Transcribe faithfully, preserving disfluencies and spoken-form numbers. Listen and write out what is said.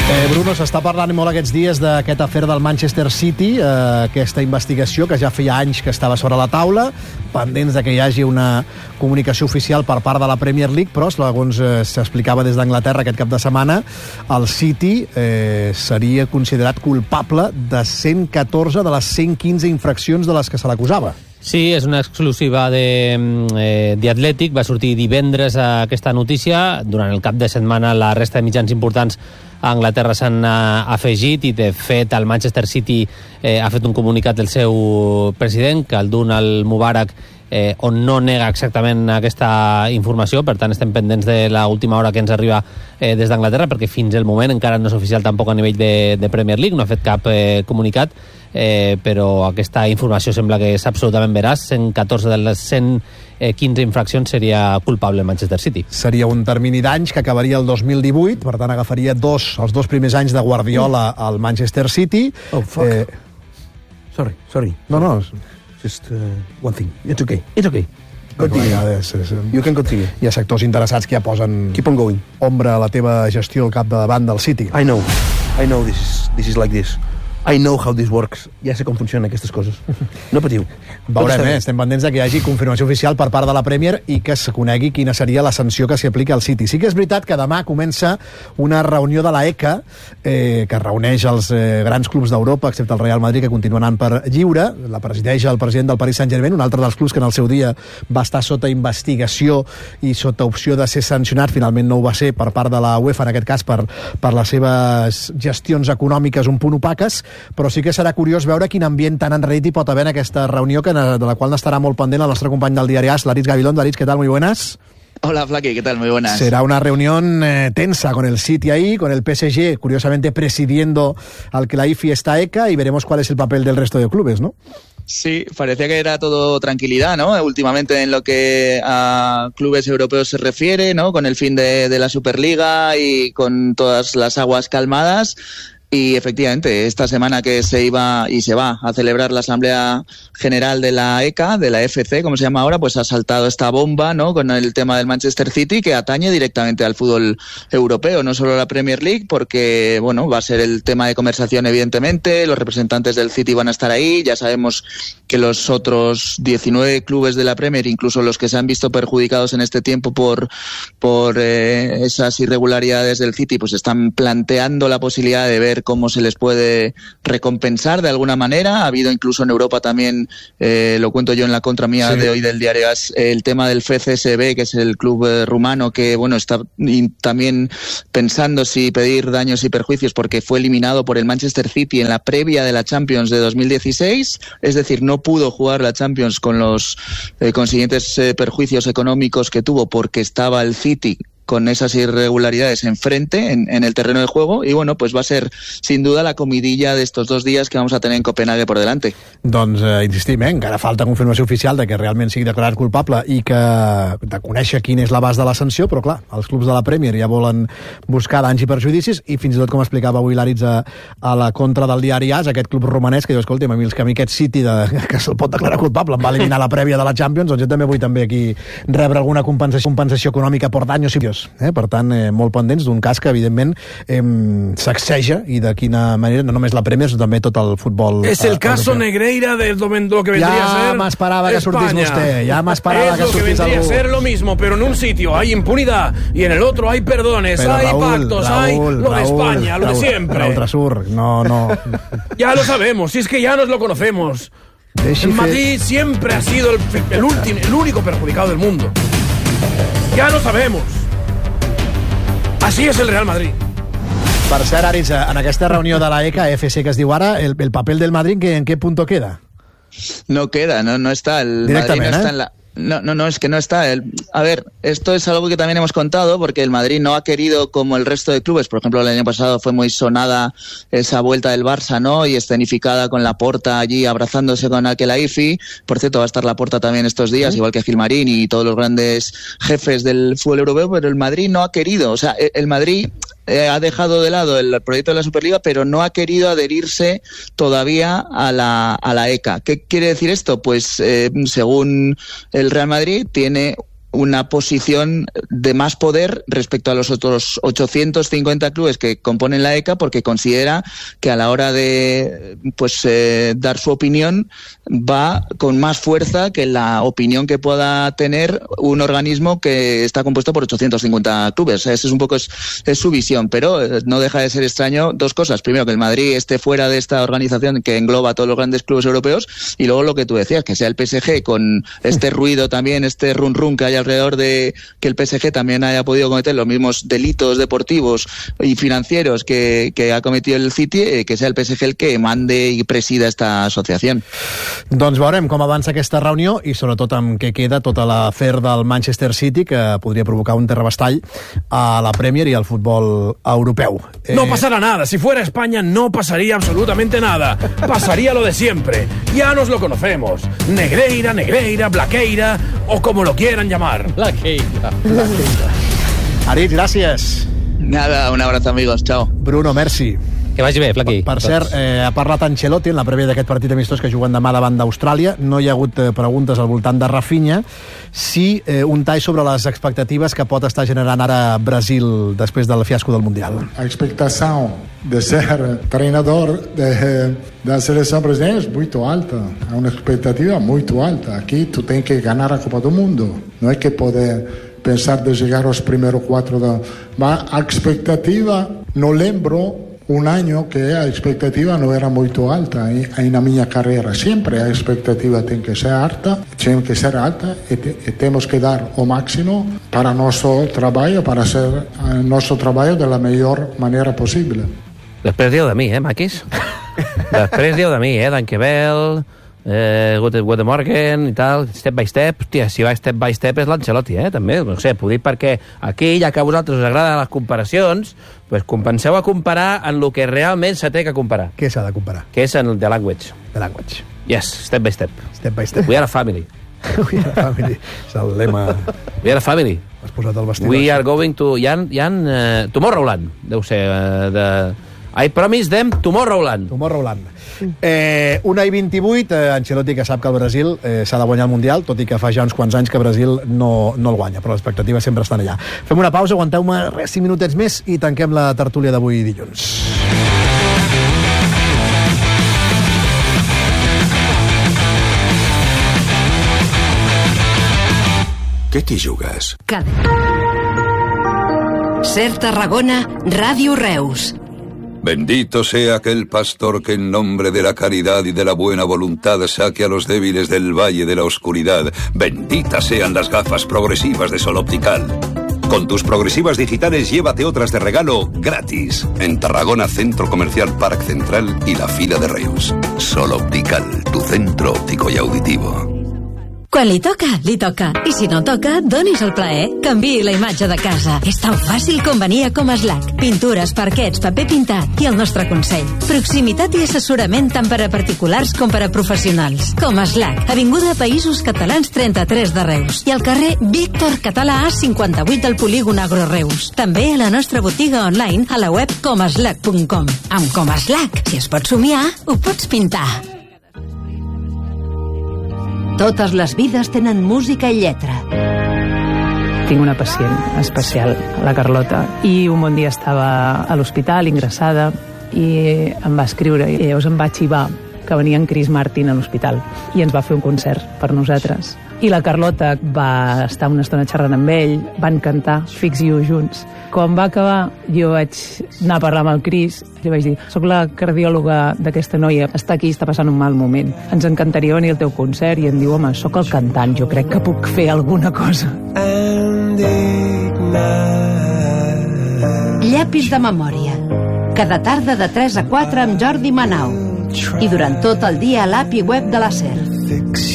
Eh, Bruno, s'està parlant molt aquests dies d'aquest afer del Manchester City, eh, aquesta investigació que ja feia anys que estava sobre la taula, pendents de que hi hagi una comunicació oficial per part de la Premier League, però segons eh, s'explicava des d'Anglaterra aquest cap de setmana, el City eh, seria considerat culpable de cent catorze de les cent quinze infraccions de les que se l'acusava. Sí, és una exclusiva de eh, The Athletic. Va sortir divendres aquesta notícia. Durant el cap de setmana la resta de mitjans importants a Anglaterra s'han uh, afegit i, de fet, el Manchester City eh, ha fet un comunicat del seu president, que el Donald Mubarak, eh, on no nega exactament aquesta informació. Per tant, estem pendents de l'última hora que ens arriba eh, des d'Anglaterra, perquè fins al moment encara no és oficial tampoc a nivell de, de Premier League, no ha fet cap eh, comunicat. Eh, però aquesta informació sembla que és absolutament veraç. cent catorze de les cent quinze infraccions seria culpable el Manchester City. Seria un termini d'anys que acabaria el dos mil divuit, per tant agafaria dos, els dos primers anys de Guardiola al Manchester City. Oh, fuck. Eh... Sorry, sorry. No, no. Just uh, one thing. It's okay. It's okay. Continue. Ja, és, és, you can continue. Hi ha sectors interessats que ja posen Keep on going. ombra a la teva gestió al capdavant del City. I know. I know this is, this is like this. I know how this works. Ja sé com funcionen aquestes coses. No patiu. Veurem, eh? Estem pendents de que hi hagi confirmació oficial per part de la Premier i que es conegui quina seria la sanció que s'hi aplica al City. Sí que és veritat que demà comença una reunió de la E C A, eh, que reuneix els eh, grans clubs d'Europa, excepte el Real Madrid, que continua anant per lliure. La presideix el president del Paris Saint-Germain, un altre dels clubs que en el seu dia va estar sota investigació i sota opció de ser sancionat. Finalment no ho va ser per part de la UEFA, en aquest cas per, per les seves gestions econòmiques un punt opaques, però sí que serà curiós veure quin ambient tan enraït hi pot haver en aquesta reunió, que, de la qual n'estarà molt pendent el nostre company del diari AS, Laritz Gavilón. Laritz, ¿qué tal? Muy buenas. Hola, Flaqui, ¿qué tal? Muy buenas. Será una reunión eh, tensa con el City ahí, con el P S G, curiosamente presidiendo al que la I F I está E C A, y veremos cuál es el papel del resto de clubes, ¿no? Sí, parecía que era todo tranquilidad, ¿no? Últimamente en lo que a clubes europeos se refiere, ¿no? Con el fin de, de la Superliga y con todas las aguas calmadas. Y efectivamente, esta semana que se iba y se va a celebrar la Asamblea General de la E C A, de la F C, como se llama ahora, pues ha saltado esta bomba, ¿no? Con el tema del Manchester City, que atañe directamente al fútbol europeo, no solo a la Premier League, porque, bueno, va a ser el tema de conversación, evidentemente. Los representantes del City van a estar ahí. Ya sabemos que los otros diecinueve clubes de la Premier, incluso los que se han visto perjudicados en este tiempo por, por eh, esas irregularidades del City, pues están planteando la posibilidad de ver cómo se les puede recompensar de alguna manera. Ha habido incluso en Europa también, eh, lo cuento yo en la contra mía sí. de hoy del diario AS, el tema del F C S B, que es el club eh, rumano, que bueno está también pensando si pedir daños y perjuicios porque fue eliminado por el Manchester City en la previa de la Champions de dos mil dieciséis, es decir, no pudo jugar la Champions con los eh, consiguientes eh, perjuicios económicos que tuvo porque estaba el City con esas irregularidades enfrente en, en el terreno de juego, y bueno, pues va a ser sin duda la comidilla de estos dos días que vamos a tener en Copenhague por delante. Doncs eh, insistim, eh, encara falta confirmació oficial de que realment sigui declarat culpable i que de conèixer quin és l'abast de la sanció, però clar, els clubs de la Premier ja volen buscar danys i perjudicis, i fins i tot, com explicava avui Laritz a, a la contra del diari AS, aquest club romanès que diu, escolta'm, a mi, que a mi aquest City de, que se'l pot declarar culpable em va eliminar la prèvia de la Champions, doncs jo també vull també aquí rebre alguna compensació, compensació econòmica per danys i Eh? Per tant, eh, molt pendents d'un cas que evidentment eh, sacseja, i de quina manera, no només la Premier, sinó també tot el futbol. Es el eh, caso Negreira de lo que vendría ja a ser m'esperava que sortís vostè, ja m'esperava que sortís algú. Es lo que vendría a ser lo mismo, pero en un sitio hay impunidad y en el otro hay perdones, pero hay Raúl, pactos, Raúl, hay lo Raúl, de España, lo Raúl, de siempre. Raúl Trasur, no, no. Ya lo sabemos, si es que ya nos lo conocemos. Deixi el fer... Madrid siempre ha sido el, el, último, el único perjudicado del mundo. Ya lo sabemos. Así es el Real Madrid. Per cert, Aritz, en aquesta reunió de la E C A F C que es diu ara, el, el paper del Madrid, ¿en qué punto queda? No queda, no, no está. El Madrid no está ¿eh? en la... No, no, no, es que no está. El, a ver, esto es algo que también hemos contado, porque el Madrid no ha querido, como el resto de clubes, por ejemplo, el año pasado fue muy sonada esa vuelta del Barça, ¿no? Y escenificada con Laporta allí abrazándose con Al-Khelaifi. Por cierto, va a estar Laporta también estos días, ¿sí? Igual que Gilmarín y todos los grandes jefes del fútbol europeo, pero el Madrid no ha querido. O sea, el Madrid eh, ha dejado de lado el proyecto de la Superliga, pero no ha querido adherirse todavía a la, a la E C A. ¿Qué quiere decir esto? Pues, eh, según el Real Madrid, tiene una posición de más poder respecto a los otros ochocientos cincuenta clubes que componen la E C A, porque considera que a la hora de pues eh, dar su opinión va con más fuerza que la opinión que pueda tener un organismo que está compuesto por ochocientos cincuenta clubes. Esa es un poco es, es su visión, pero no deja de ser extraño dos cosas. Primero, que el Madrid esté fuera de esta organización que engloba a todos los grandes clubes europeos, y luego lo que tú decías, que sea el P S G con este ruido también, este run run que hay alrededor de que el P S G también haya podido cometer los mismos delitos deportivos y financieros que, que ha cometido el City, eh, que sea el P S G el que mande y presida esta asociación. Doncs veurem com avança aquesta reunió i sobretot amb què queda tota l'afer del Manchester City, que podria provocar un terrabastall a la Premier y al fútbol europeu. Eh... No pasará nada. Si fuera España no pasaría absolutamente nada. Pasaría lo de siempre. Ya nos lo conocemos. Negreira, Negreira, Blaqueira o como lo quieran llamar. Blaqueira. Aritz, gràcies. Nada, un abrazo, amigos. Chao. Bruno, merci. Que vagi bé, Flaqui. Per cert, eh, ha parlat Ancelotti en la prèvia d'aquest partit amistós que juguen demà davant d'Austràlia. No hi ha hagut eh, preguntes al voltant de Rafinha. Sí, eh, un tall sobre les expectatives que pot estar generant ara Brasil després del fiasco del Mundial. A expectação de ser treinador de, da seleção brasileira é muito alta. É uma expectativa muito alta. Aqui tu tem que ganhar a Copa do Mundo. Não é que poder pensar de chegar aos primeiros quatro da... Mas a expectativa, não lembro un año que a expectativa no era muito alta aí na minha carreira. Sempre a expectativa tem que ser alta, tem que ser alta e, te, e temos que dar o máximo para nosso trabalho, para ser uh, nosso trabalho de la melhor manera possible. Després dieu de mi, eh, maquis? Després dieu de mi, eh, d'Anquebel, eh, Guten Morgen i tal, step by step. Hòstia, si va step by step és l'Ancelotti, eh, també. No sé, ho dic perquè aquí, ja que a vosaltres us agraden les comparacions, pues compenseu a comparar en el que realment se té que comparar. Què s'ha de comparar? Que és en el The Language. The Language. Yes, step by step. Step by step. We are a family. We are a family. És el lema... We are a family. Has posat el vestidor. We are going to... Hi ha... Hi ha uh, Tomorrowland, deu ser. Uh, de... I promise them Tomorrowland. Tomorrowland. Eh, una i vint-i-vuit, eh, Ancelotti, que sap que el Brasil eh, s'ha de guanyar el Mundial, tot i que fa ja uns quants anys que Brasil no, no el guanya, però les expectatives sempre estan allà. Fem una pausa, aguanteu-me res, cinc minutets més i tanquem la tertúlia d'avui dilluns. Què t'hi jugues? Cada. Ser Tarragona, Ràdio Reus. Bendito sea aquel pastor que en nombre de la caridad y de la buena voluntad saque a los débiles del valle de la oscuridad. Benditas sean las gafas progresivas de Sol Optical. Con tus progresivas digitales llévate otras de regalo gratis en Tarragona Centro Comercial Parc Central y la Fila de Reus. Sol Optical, tu centro óptico y auditivo. Quan li toca, li toca. I si no toca, donis el plaer. Canviï la imatge de casa. És tan fàcil com venir a Comaslac. Pintures, parquets, paper pintat i el nostre consell. Proximitat i assessorament tant per a particulars com per a professionals. Comaslac, Avinguda Països Catalans trenta-tres de Reus i al carrer Víctor Català A cinquanta-vuit del Polígon Agro Reus. També a la nostra botiga online a la web comaslac punt com. Amb Comaslac, si es pot somiar, ho pots pintar. Totes les vides tenen música i lletra. Tinc una pacient especial, la Carlota, i un bon dia estava a l'hospital, ingressada, i em va escriure, i llavors em va xivar que venia en Chris Martin a l'hospital, i ens va fer un concert per nosaltres. I la Carlota va estar una estona xerrant amb ell, van cantar Fix You junts. Quan va acabar, jo vaig anar a parlar amb el Chris, i li vaig dir, soc la cardiòloga d'aquesta noia, està aquí, està passant un mal moment. Ens encantaria venir al teu concert, i em diu, home, soc el cantant, jo crec que puc fer alguna cosa. Llapis de memòria. Cada tarda de tres a quatre amb Jordi Manau. I durant tot el dia a l'app i web de la SER.